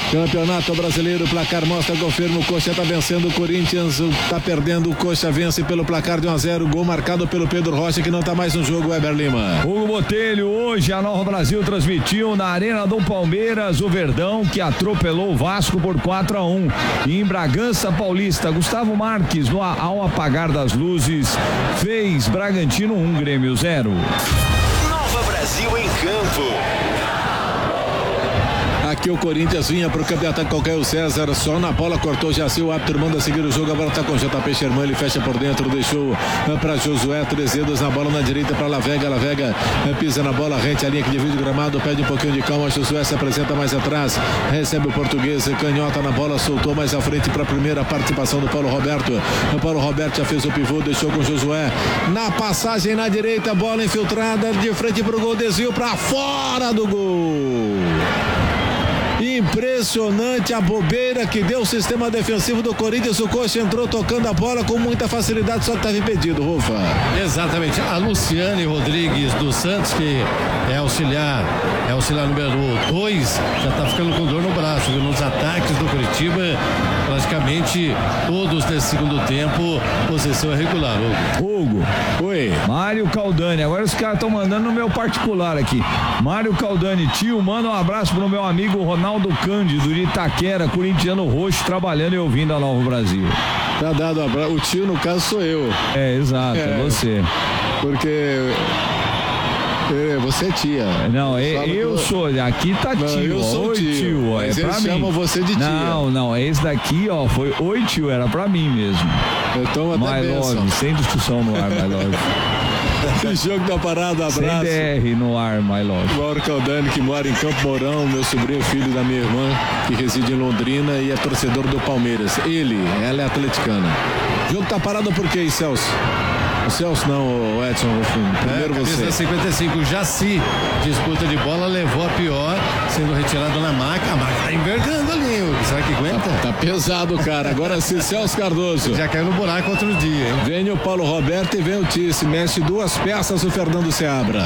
Campeonato Brasileiro, placar mostra, confirma, o Coxa tá vencendo o Corinthians, tá perdendo, o Coxa vence pelo placar de 1-0, gol marcado pelo Pedro Rocha, que não tá mais no jogo, Weber Lima. Hugo Botelho, hoje a Nova Brasil transmitiu na Arena do Palmeiras o Verdão, que atropelou o Vasco por 4-1. E em Bragança Paulista, Gustavo Marques, ao apagar das luzes, fez Bragantino 1, Grêmio 0. Nova Brasil em campo. Aqui o Corinthians vinha pro campeonato, qualquer o César, só na bola, cortou Jaci, o árbitro manda seguir o jogo, agora tá com o JP Sherman, ele fecha por dentro, deixou pra Josué, 3 dedos na bola, na direita pra Lavega pisa na bola, rente a linha que divide o gramado, pede um pouquinho de calma, Josué se apresenta mais atrás, recebe o português, canhota na bola, soltou mais à frente pra primeira participação do Paulo Roberto. O Paulo Roberto já fez o pivô, deixou com Josué, na passagem na direita, bola infiltrada, de frente pro gol, desvio pra fora do gol. Impressionante a bobeira que deu o sistema defensivo do Corinthians. O Coxa entrou tocando a bola com muita facilidade, só que estava impedido, Rufa. Exatamente. A Luciane Rodrigues dos Santos, que é auxiliar número 2, já está ficando com dor no braço, viu? Nos ataques do Curitiba, praticamente todos nesse segundo tempo, possessão irregular. Hugo. Oi. Mário Caldani, agora os caras estão mandando no meu particular aqui. Mário Caldani, tio, manda um abraço pro meu amigo Ronaldo Cândido de Itaquera, corintiano roxo, trabalhando e ouvindo a Nova Brasil. Tá dado um abraço. O tio, no caso, sou eu. É, exato, é você. Porque você é tia. Não, eu sou. Aqui tá tio. Não, eu sou tio. Mas é pra mim. Chamam você de tia. Não, esse daqui, ó, foi oi tio, era pra mim mesmo. Então até My Love, sem discussão no ar, My Love. O jogo da parada, abraço. Sem DR no ar, My Love. Mauro Caldani, que mora em Campo Mourão, meu sobrinho, filho da minha irmã, que reside em Londrina e é torcedor do Palmeiras. Ela é atleticana. O jogo tá parado por quê, Celso? O Celso não, o Edson, primeiro você. 55, Jaci, disputa de bola, levou a pior, sendo retirado na maca. A maca tá envergando ali, será que aguenta? Tá pesado, cara. Agora sim, Celso Cardoso. Já caiu no buraco outro dia, hein? Vem o Paulo Roberto e vem o Tice, mexe 2 peças o Fernando Seabra.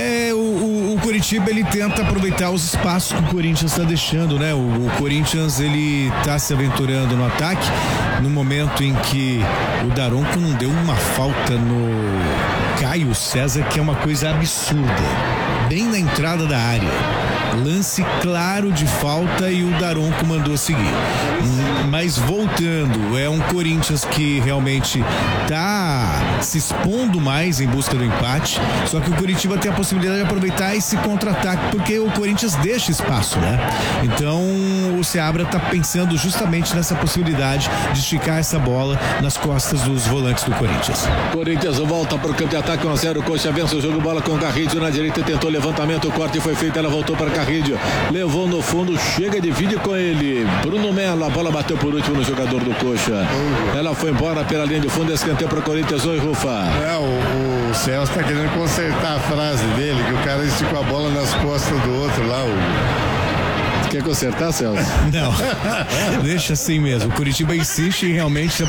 O Coritiba, ele tenta aproveitar os espaços que o Corinthians está deixando, né? O Corinthians, ele tá se aventurando no ataque no momento em que o Daronco não deu uma falta no Caio César, que é uma coisa absurda, bem na entrada da área, lance claro de falta e o Daronco mandou seguir. Mas voltando, é um Corinthians que realmente tá se expondo mais em busca do empate, só que o Coritiba tem a possibilidade de aproveitar esse contra-ataque, porque o Corinthians deixa espaço, né? Então o Seabra tá pensando justamente nessa possibilidade de esticar essa bola nas costas dos volantes do Corinthians. Corinthians volta para o campo de ataque, 1-0, Coxa vence o jogo, bola com Garrido na direita, tentou levantamento, o corte foi feito, ela voltou para Garrido, levou no fundo, chega de vídeo com ele, Bruno Melo, a bola bateu por último no jogador do Coxa, ela foi embora pela linha de fundo, escanteio para o Corinthians. Oi, Rufa. O Celso tá querendo consertar a frase dele, que o cara esticou a bola nas costas do outro lá, Quer consertar, Celso? Não, deixa assim mesmo. O Curitiba insiste em realmente.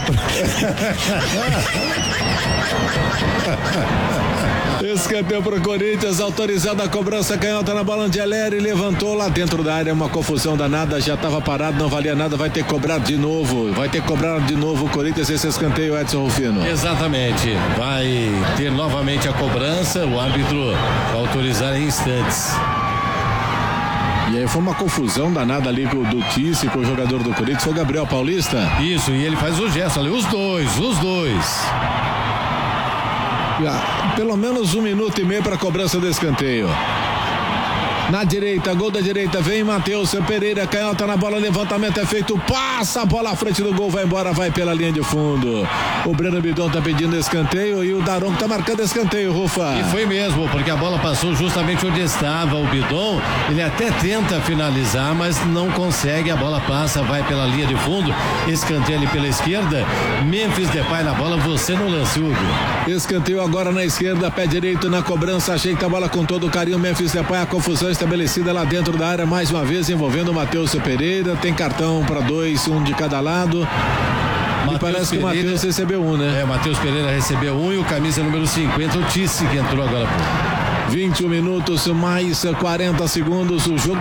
Escanteio pro Corinthians, autorizada a cobrança, canhota na bola, Angeleri levantou lá dentro da área, uma confusão danada, já estava parado, não valia nada, vai ter que cobrar de novo, o Corinthians esse escanteio, Edson Rufino. Exatamente, vai ter novamente a cobrança, o árbitro vai autorizar em instantes. E aí foi uma confusão danada ali do Tice com o jogador do Corinthians, foi o Gabriel Paulista. Isso, e ele faz o gesto ali, os dois. Pelo menos 1 minuto e meio para a cobrança do escanteio. Na direita, gol da direita, vem Matheus Pereira, canhota na bola, levantamento é feito, passa a bola à frente do gol, vai embora, vai pela linha de fundo. O Breno Bidon tá pedindo escanteio e o Daronco tá marcando escanteio, Rufa. E foi mesmo, porque a bola passou justamente onde estava o Bidon, ele até tenta finalizar, mas não consegue, a bola passa, vai pela linha de fundo, escanteio ali pela esquerda, Memphis Depay na bola, você no lance, Hugo. Escanteio agora na esquerda, pé direito na cobrança, ajeita a bola com todo o carinho, Memphis Depay, a confusão estabelecida lá dentro da área, mais uma vez envolvendo o Matheus Pereira, tem cartão para 2, 1 de cada lado. E parece que o Matheus recebeu 1, né? O Matheus Pereira recebeu 1 e o camisa número 50, o Tice, que entrou agora. 21 minutos mais 40 segundos, o jogo